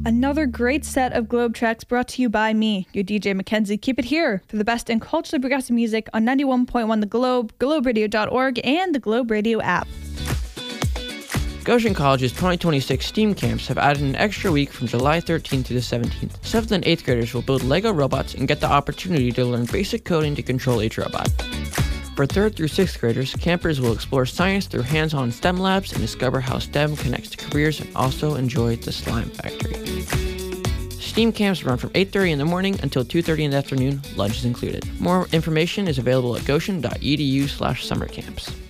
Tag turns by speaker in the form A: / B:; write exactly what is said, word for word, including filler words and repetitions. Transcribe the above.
A: Another great set of Globe tracks brought to you by me, your D J Mackenzie. Keep it here for the best in culturally progressive music on ninety-one point one The Globe, globe radio dot org, and the Globe Radio app.
B: Goshen College's twenty twenty-six STEAM camps have added an extra week from July thirteenth to the seventeenth. seventh and eighth graders will build Lego robots and get the opportunity to learn basic coding to control each robot. For third through sixth graders, campers will explore science through hands-on STEM labs and discover how STEM connects to careers and also enjoy the slime factory. STEAM camps run from eight thirty in the morning until two thirty in the afternoon. Lunch is included. More information is available at goshen dot e d u slash summer camps.